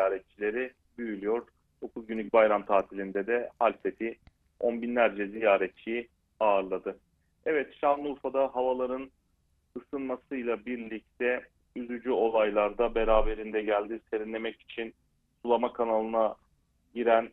ziyaretçileri büyülüyor. 9 günlük bayram tatilinde de Halfeti on binlerce ziyaretçiyi ağırladı. Evet, Şanlıurfa'da havaların ısınmasıyla birlikte üzücü olaylar da beraberinde geldi. Serinlemek için sulama kanalına giren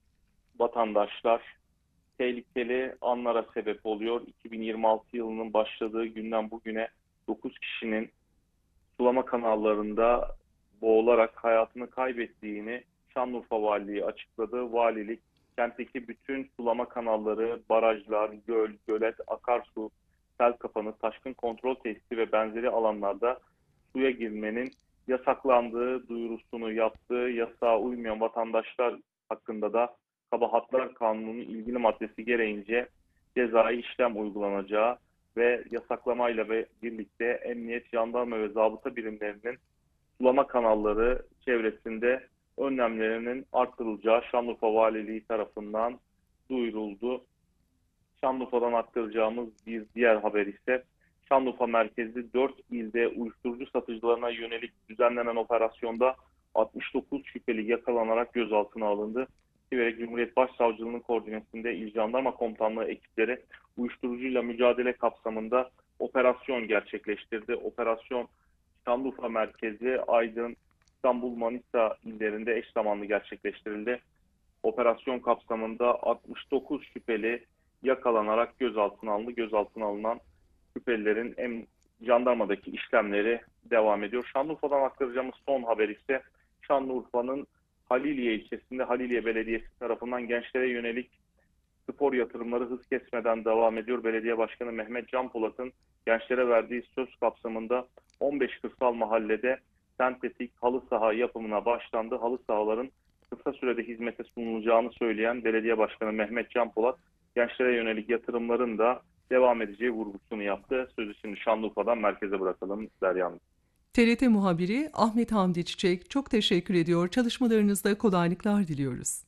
vatandaşlar tehlikeli anlara sebep oluyor. 2026 yılının başladığı günden bugüne 9 kişinin sulama kanallarında boğularak hayatını kaybettiğini Şanlıurfa Valiliği açıkladı. Valilik kentteki bütün sulama kanalları, barajlar, göl, gölet, akarsu, sel kapanı, taşkın kontrol tesisi ve benzeri alanlarda suya girmenin yasaklandığı duyurusunu yaptı. Yasağa uymayan vatandaşlar hakkında da Kabahatlar Kanunu'nun ilgili maddesi gereğince cezai işlem uygulanacağı ve yasaklamayla birlikte emniyet, jandarma ve zabıta birimlerinin sulama kanalları çevresinde önlemlerinin arttırılacağı Şanlıurfa Valiliği tarafından duyuruldu. Şanlıurfa'dan aktaracağımız bir diğer haber ise Şanlıurfa merkezli 4 ilde uyuşturucu satıcılarına yönelik düzenlenen operasyonda 69 şüpheli yakalanarak gözaltına alındı. Siverek Cumhuriyet Başsavcılığı'nın koordinesinde İl Jandarma Komutanlığı ekipleri uyuşturucuyla mücadele kapsamında operasyon gerçekleştirdi. Operasyon Şanlıurfa merkezi, Aydın, İstanbul, Manisa illerinde eş zamanlı gerçekleştirildi. Operasyon kapsamında 69 şüpheli yakalanarak gözaltına alındı. Gözaltına alınan şüphelilerin jandarmadaki işlemleri devam ediyor. Şanlıurfa'dan aktaracağımız son haber ise Şanlıurfa'nın Haliliye ilçesinde Haliliye Belediyesi tarafından gençlere yönelik spor yatırımları hız kesmeden devam ediyor. Belediye Başkanı Mehmet Can Polat'ın gençlere verdiği söz kapsamında 15 kırsal mahallede sentetik halı saha yapımına başlandı. Halı sahaların kısa sürede hizmete sunulacağını söyleyen Belediye Başkanı Mehmet Can Polat, gençlere yönelik yatırımların da devam edeceği vurgusunu yaptı. Sözü şimdi Şanlıurfa'dan merkeze bırakalım Derya Hanım. TRT muhabiri Ahmet Hamdi Çiçek çok teşekkür ediyor. Çalışmalarınızda kolaylıklar diliyoruz.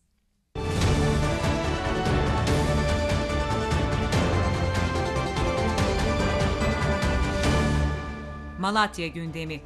Malatya gündemi.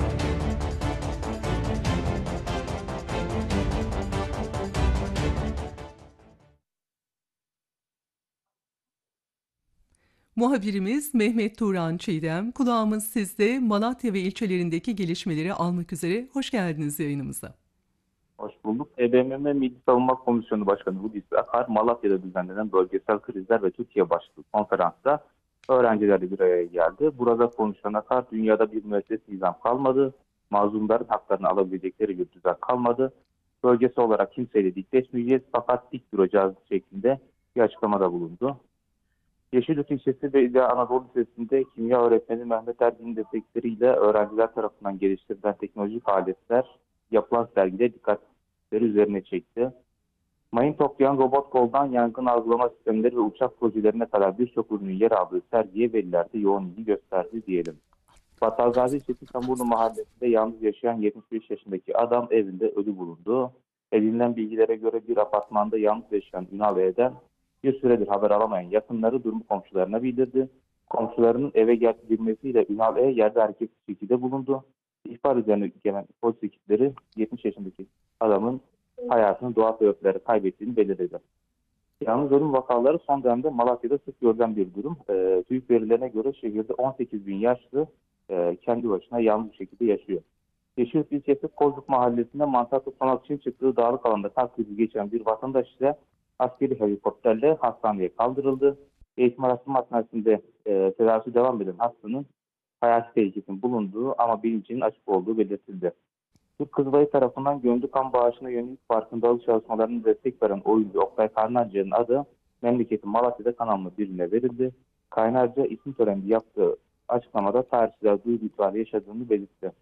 Muhabirimiz Mehmet Turan Çiğdem, kulağımız sizde, Malatya ve ilçelerindeki gelişmeleri almak üzere. Hoş geldiniz yayınımıza. Hoş bulduk. EBMM Milli Savunma Komisyonu Başkanı Hulusi Akar, Malatya'da düzenlenen bölgesel krizler ve Türkiye başlıklı konferansta öğrencilerle bir araya geldi. Burada konuşan Akar, dünyada bir müesses nizam kalmadı, mazlumların haklarını alabilecekleri bir düzen kalmadı, bölgesi olarak kimseyle dikleşmeyeceğiz fakat dik duracağız şeklinde bir açıklamada bulundu. Yeşilyurt ilçesi ve İlla Anadolu Lisesi'nde kimya öğretmeni Mehmet Ergin'in destekleriyle öğrenciler tarafından geliştirilen teknolojik aletler yapılan sergide dikkatleri üzerine çekti. Mayın toplayan robot koldan yangın algılama sistemleri ve uçak projelerine kadar birçok ürünün yer aldığı sergiye veliler de yoğun ilgi gösterdi diyelim. Battalgazi ilçesi Samurlu mahallesinde yalnız yaşayan 75 yaşındaki adam evinde ölü bulundu. Edinilen bilgilere göre bir apartmanda yalnız yaşayan Ünal E'den bir süredir haber alamayan yakınları durumu komşularına bildirdi. Komşularının eve girmesiyle Ünal E yerde hareketsiz şekilde bulundu. İhbar üzerine gelen polis ekipleri 70 yaşındaki adamın hayatını doğal sebeplerle kaybettiğini belirledi. Yalnız ölüm vakaları son dönemde Malatya'da sık görülen bir durum. TÜİK verilerine göre şehirde 18 bin yaşlı kendi başına yalnız bir şekilde yaşıyor. Yeşilyurt ilçesi Kozluk mahallesinde mantar toplamak için çıktığı dağlık alanda kalp krizi geçen bir vatandaş ise askeri helikopterle hastaneye kaldırıldı. Eğitim araştırma hastanesinde tedavisi devam eden hastanın hayati tehlikesinin bulunduğu ama bilincinin açık olduğu belirtildi. Türk Kızılayı tarafından gönüllü kan bağışına yönelik farkındalık çalışmalarına destek veren oyuncu Oktay Kaynarca'nın adı memleketi Malatya'da kanalına birine verildi. Kaynarca isim töreninde yaptığı açıklamada tarihçiler duygu itibariyle yaşadığını belirtti.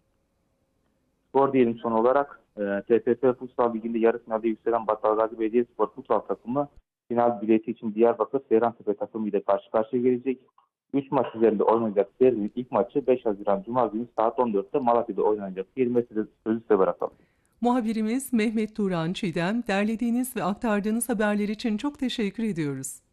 Spor diyelim son olarak TFF Futsal Ligi'nde yarı finalde yükselen Battalgazi Belediyespor Futsal takımı final bileti için Diyarbakır Seyrantepe takımı ile karşı karşıya gelecek. 3 maç üzerinde oynanacak serinin ilk maçı 5 Haziran Cuma günü saat 14'te Malatya'da oynanacak. Sözü size bırakalım. Muhabirimiz Mehmet Turan Çiğdem, derlediğiniz ve aktardığınız haberler için çok teşekkür ediyoruz.